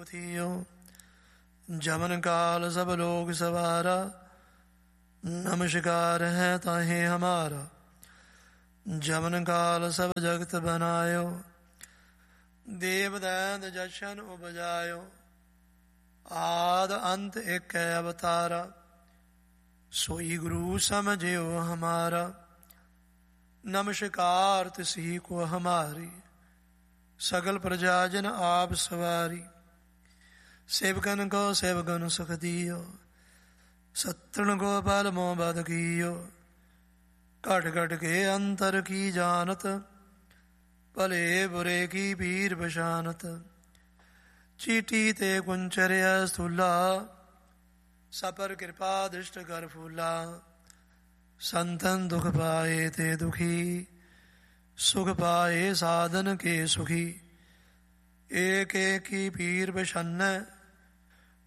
थियो। जमन काल सब लोग सवारा, नमस्कार है ताहे हमारा। जमन काल सब जगत बनायो, देव दैत जशन उपजायो। आद अंत एक अवतारा, सोई गुरु समझियो हमारा। नमस्कार तिसी को हमारी, सकल प्रजाजन आप सवारी। सेवकन को सेवकन सुख दियो, सत्रण को बल मोह बद कियो। घट घट के अंतर की जानत, भले बुरे की पीर बशानत। चीटी ते कुंचर्या स्थूला, सपर कृपा दृष्ट कर फूला। संतन दुख पाए ते दुखी, सुख पाए साधन के सुखी। एक एक की पीर बशन्न,